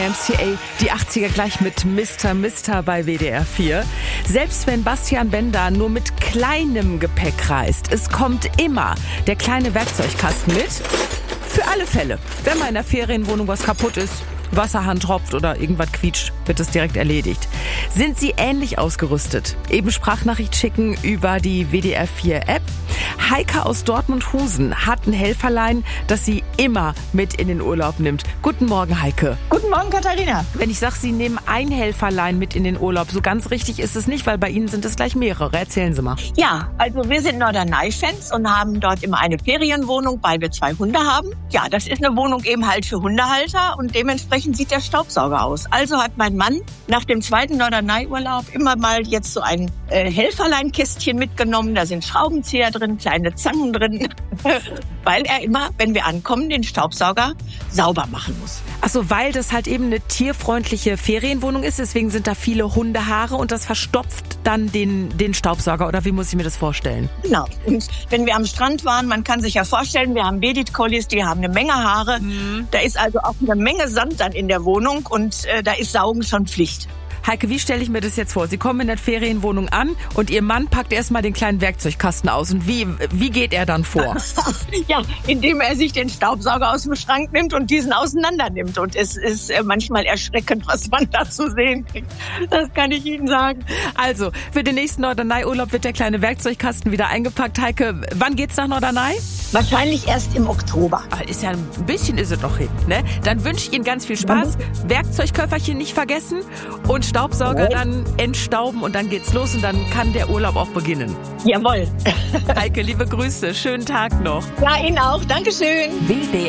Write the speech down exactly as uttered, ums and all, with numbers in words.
M C A, die achtziger gleich mit Mister Mister bei W D R vier. Selbst wenn Bastian Bender nur mit kleinem Gepäck reist, es kommt immer der kleine Werkzeugkasten mit. Für alle Fälle. Wenn mal in der Ferienwohnung was kaputt ist, Wasserhahn tropft oder irgendwas quietscht, wird es direkt erledigt. Sind Sie ähnlich ausgerüstet? Eben Sprachnachricht schicken über die W D R vier App. Heike aus Dortmund-Husen hat ein Helferlein, das sie immer mit in den Urlaub nimmt. Guten Morgen, Heike. Guten Morgen, Katharina. Wenn ich sage, Sie nehmen ein Helferlein mit in den Urlaub, so ganz richtig ist es nicht, weil bei Ihnen sind es gleich mehrere. Erzählen Sie mal. Ja, also wir sind Norderney-Fans und haben dort immer eine Ferienwohnung, weil wir zwei Hunde haben. Ja, das ist eine Wohnung eben halt für Hundehalter und dementsprechend sieht der Staubsauger aus. Also hat mein Mann nach dem zweiten Norderney-Urlaub immer mal jetzt so ein äh, Helferlein-Kästchen mitgenommen. Da sind Schraubenzieher drin, kleine Zangen drin, weil er immer, wenn wir ankommen, den Staubsauger sauber machen muss. Ach so, weil das halt eben eine tierfreundliche Ferienwohnung ist, deswegen sind da viele Hundehaare und das verstopft dann den, den Staubsauger, oder wie muss ich mir das vorstellen? Genau. Und wenn wir am Strand waren, man kann sich ja vorstellen, wir haben Bedit-Collies, die haben eine Menge Haare. Mhm. Da ist also auch eine Menge Sand dann in der Wohnung und äh, da ist Saugen schon Pflicht. Heike, wie stelle ich mir das jetzt vor? Sie kommen in der Ferienwohnung an und Ihr Mann packt erstmal den kleinen Werkzeugkasten aus. Und wie, wie geht er dann vor? Ja, indem er sich den Staubsauger aus dem Schrank nimmt und diesen auseinander nimmt. Und es ist manchmal erschreckend, was man da zu sehen kriegt. Das kann ich Ihnen sagen. Also, für den nächsten Norderney-Urlaub wird der kleine Werkzeugkasten wieder eingepackt. Heike, wann geht's nach Norderney? Wahrscheinlich erst im Oktober. Ist ja ein bisschen ist es noch hin, ne? Dann wünsche ich Ihnen ganz viel Spaß. Mhm. Werkzeugköfferchen nicht vergessen und Staubsauger dann entstauben und dann geht's los und dann kann der Urlaub auch beginnen. Jawohl. Heike, liebe Grüße, schönen Tag noch. Ja, Ihnen auch. Dankeschön. W D